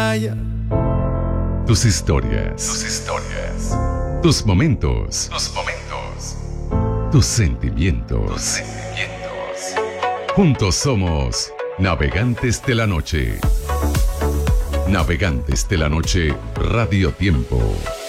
playa. Tus historias. Tus momentos. Tus sentimientos. Juntos somos Navegantes de la Noche. Navegantes de la Noche, Radio Tiempo.